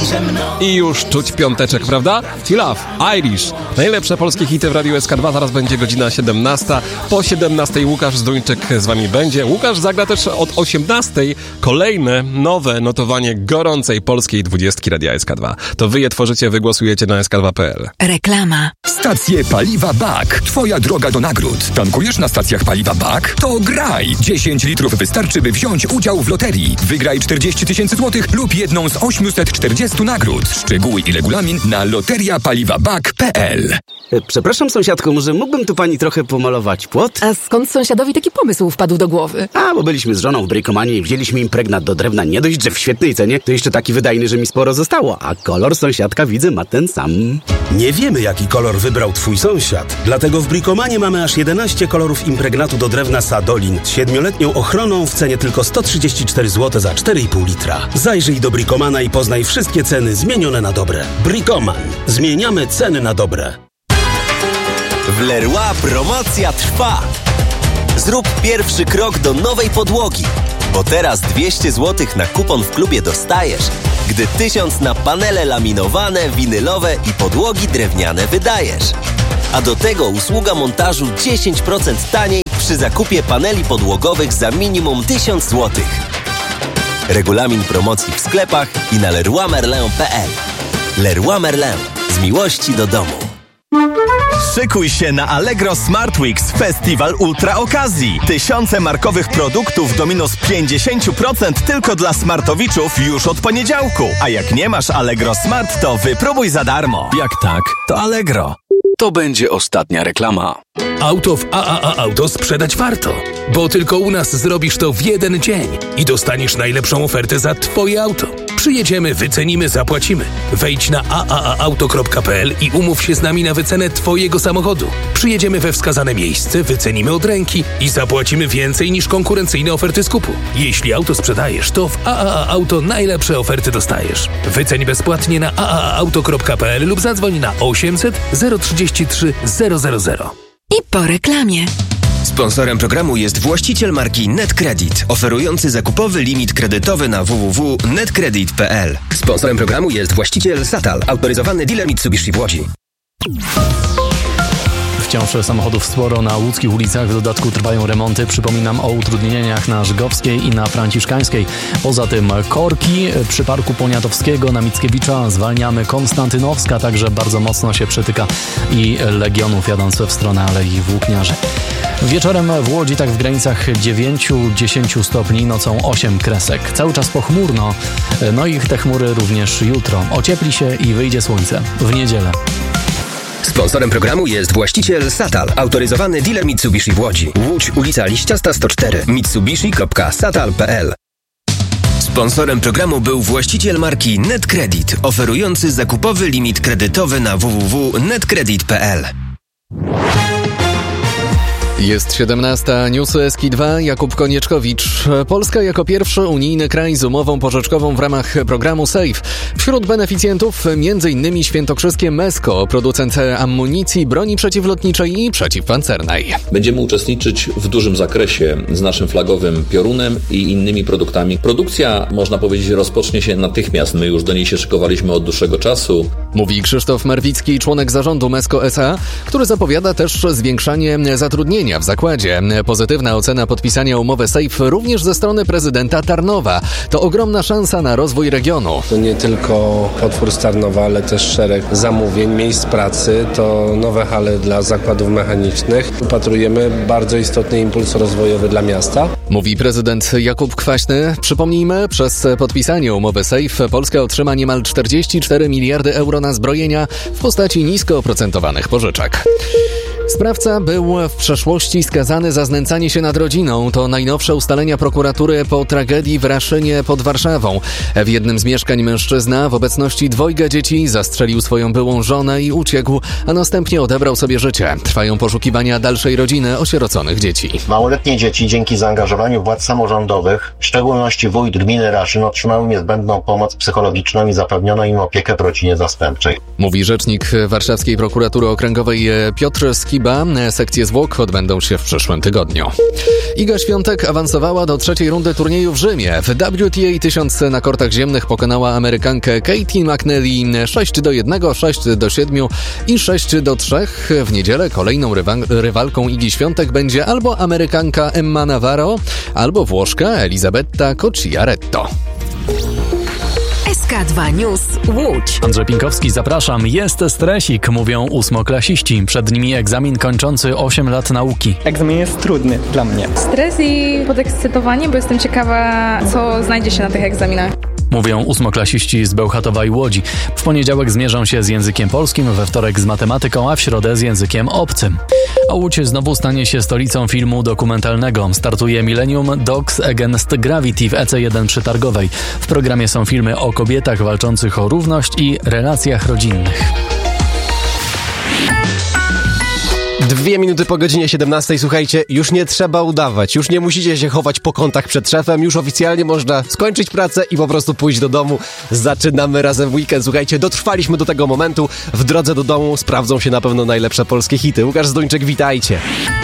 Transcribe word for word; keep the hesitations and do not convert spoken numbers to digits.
I już czuć piąteczek, prawda? T-Love, Irish. Najlepsze polskie hity w Radiu S K dwa. Zaraz będzie godzina siedemnasta. Po siedemnastej Łukasz Zdójczyk z wami będzie. Łukasz zagra też od osiemnastej kolejne, nowe notowanie gorącej polskiej dwudziestki Radia S K dwa. To wy je tworzycie, wy głosujecie na S K dwa kropka p l. Reklama. Stacje Paliwa B A K. Twoja droga do nagród. Tankujesz na stacjach Paliwa B A K? To graj! dziesięć litrów wystarczy, by wziąć udział w loterii. Wygraj czterdzieści tysięcy złotych lub jedną z osiemset czterdzieści nagród. Szczegóły i regulamin na loteria paliwa b a k kropka p l. Przepraszam, sąsiadko, może mógłbym tu pani trochę pomalować płot? A skąd sąsiadowi taki pomysł wpadł do głowy? A, bo byliśmy z żoną w Bricomanie i wzięliśmy impregnat do drewna. Nie dość, że w świetnej cenie, to jeszcze taki wydajny, że mi sporo zostało. A kolor sąsiadka, widzę, ma ten sam. Nie wiemy, jaki kolor wybrał twój sąsiad. Dlatego w Bricomanie mamy aż jedenaście kolorów impregnatu do drewna Sadolin z siedmioletnią ochroną w cenie tylko sto trzydzieści cztery złote za cztery i pół litra. Zajrzyj do Bricomana i poznaj wszystkie ceny zmienione na dobre. Bricoman. Zmieniamy ceny na dobre. W Leroy promocja trwa. Zrób pierwszy krok do nowej podłogi, bo teraz dwieście złotych na kupon w klubie dostajesz, gdy tysiąc na panele laminowane, winylowe i podłogi drewniane wydajesz. A do tego usługa montażu dziesięć procent taniej przy zakupie paneli podłogowych za minimum tysiąc złotych. Regulamin promocji w sklepach i na leroy merlin kropka p l. Leroy Merlin. Z miłości do domu. Szykuj się na Allegro Smart Weeks, festiwal ultra okazji. Tysiące markowych produktów do minus pięćdziesiąt procent tylko dla smartowiczów już od poniedziałku. A jak nie masz Allegro Smart, to wypróbuj za darmo. Jak tak, to Allegro. To będzie ostatnia reklama. Auto w A A A Auto sprzedać warto, bo tylko u nas zrobisz to w jeden dzień i dostaniesz najlepszą ofertę za twoje auto. Przyjedziemy, wycenimy, zapłacimy. Wejdź na a a a auto kropka p l i umów się z nami na wycenę twojego samochodu. Przyjedziemy we wskazane miejsce, wycenimy od ręki i zapłacimy więcej niż konkurencyjne oferty skupu. Jeśli auto sprzedajesz, to w A A A Auto najlepsze oferty dostajesz. Wyceń bezpłatnie na a a a auto kropka p l lub zadzwoń na osiemset zero trzydzieści trzy zero zero zero. I po reklamie. Sponsorem programu jest właściciel marki NetCredit, oferujący zakupowy limit kredytowy na w w w kropka netcredit kropka p l. Sponsorem programu jest właściciel Satal, autoryzowany dealer Mitsubishi w Łodzi. Wciąż samochodów sporo na łódzkich ulicach, w dodatku trwają remonty. Przypominam o utrudnieniach na Żygowskiej i na Franciszkańskiej. Poza tym korki przy Parku Poniatowskiego na Mickiewicza, zwalniamy Konstantynowska, także bardzo mocno się przetyka i Legionów jadąc w stronę Alei Włókniarzy. Wieczorem w Łodzi tak w granicach dziewięć do dziesięciu stopni, nocą osiem kresek. Cały czas pochmurno, no i te chmury również jutro. Ociepli się i wyjdzie słońce w niedzielę. Sponsorem programu jest właściciel Satal, autoryzowany dealer Mitsubishi w Łodzi. Łódź, ulica Liściasta sto cztery, mitsubishi kropka satal kropka p l. Sponsorem programu był właściciel marki NetCredit, oferujący zakupowy limit kredytowy na w w w kropka netcredit kropka p l. Jest siedemnasta, newsy S K dwa, Jakub Konieczkowicz. Polska jako pierwszy unijny kraj z umową pożyczkową w ramach programu SAFE. Wśród beneficjentów m.in. świętokrzyskie Mesko, producent amunicji, broni przeciwlotniczej i przeciwpancernej. Będziemy uczestniczyć w dużym zakresie z naszym flagowym piorunem i innymi produktami. Produkcja, można powiedzieć, rozpocznie się natychmiast. My już do niej się szykowaliśmy od dłuższego czasu. Mówi Krzysztof Marwicki, członek zarządu Mesko S A, który zapowiada też zwiększanie zatrudnienia w zakładzie. Pozytywna ocena podpisania umowy SAFE również ze strony prezydenta Tarnowa. To ogromna szansa na rozwój regionu. To nie tylko potwór z Tarnowa, ale też szereg zamówień, miejsc pracy, to nowe hale dla zakładów mechanicznych. Upatrujemy bardzo istotny impuls rozwojowy dla miasta. Mówi prezydent Jakub Kwaśny. Przypomnijmy, przez podpisanie umowy SAFE Polska otrzyma niemal czterdzieści cztery miliardy euro na zbrojenia w postaci nisko oprocentowanych pożyczek. Sprawca był w przeszłości skazany za znęcanie się nad rodziną. To najnowsze ustalenia prokuratury po tragedii w Raszynie pod Warszawą. W jednym z mieszkań mężczyzna w obecności dwojga dzieci zastrzelił swoją byłą żonę i uciekł, a następnie odebrał sobie życie. Trwają poszukiwania dalszej rodziny osieroconych dzieci. Małoletnie dzieci dzięki zaangażowaniu władz samorządowych, w szczególności wójt gminy Raszyn, otrzymały niezbędną pomoc psychologiczną i zapewniono im opiekę w rodzinie zastępczej. przestępczej. Mówi rzecznik Warszawskiej Prokuratury Okręgowej Piotr Skiba. Sekcje zwłok odbędą się w przyszłym tygodniu. Iga Świątek awansowała do trzeciej rundy turnieju w Rzymie. W W T A tysiąc na kortach ziemnych pokonała Amerykankę Katie McNally sześć do jednego, sześć do siedmiu i sześć do trzech. W niedzielę kolejną rywa- rywalką Igi Świątek będzie albo Amerykanka Emma Navarro, albo Włoszka Elisabetta Cocciaretto. S K dwa News Łódź. Andrzej Pinkowski, zapraszam. Jest stresik, mówią ósmoklasiści. Przed nimi egzamin kończący osiem lat nauki. Egzamin jest trudny dla mnie. Stres i podekscytowanie, bo jestem ciekawa, co znajdzie się na tych egzaminach. Mówią ósmoklasiści z Bełchatowa i Łodzi. W poniedziałek zmierzą się z językiem polskim, we wtorek z matematyką, a w środę z językiem obcym. A Łódź znowu stanie się stolicą filmu dokumentalnego. Startuje Millennium Dogs Against Gravity w E C jeden przy Targowej. W programie są filmy o kobietach walczących o równość i relacjach rodzinnych. Dwie minuty po godzinie siedemnastej. Słuchajcie, już nie trzeba udawać, już nie musicie się chować po kątach przed szefem, już oficjalnie można skończyć pracę i po prostu pójść do domu. Zaczynamy razem weekend. Słuchajcie, dotrwaliśmy do tego momentu. W drodze do domu sprawdzą się na pewno najlepsze polskie hity. Łukasz Zduńczyk, witajcie.